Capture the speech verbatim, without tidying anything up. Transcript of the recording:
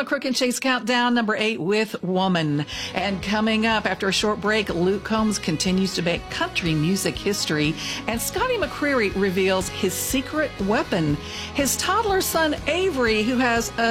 Crook and Chase Countdown, number eight with Woman. And coming up after a short break, Luke Combs continues to make country music history, and Scotty McCreery reveals his secret weapon. His toddler son Avery, who has a